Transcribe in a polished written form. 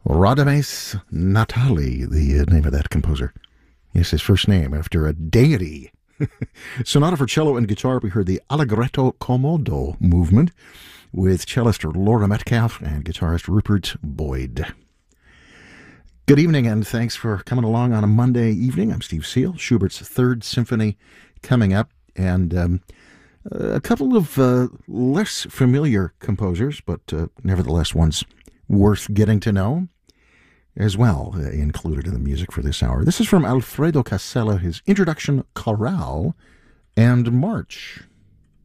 Radames Natali, the name of that composer. Yes, his first name, after a deity. Sonata for cello and guitar, we heard the Allegretto Comodo movement with cellist Laura Metcalf and guitarist Rupert Boyd. Good evening, and thanks for coming along on a Monday evening. I'm Steve Seal. Schubert's Third Symphony coming up, and a couple of less familiar composers, but nevertheless ones worth getting to know as well, included in the music for this hour. This is from Alfredo Casella, his introduction, Chorale and March.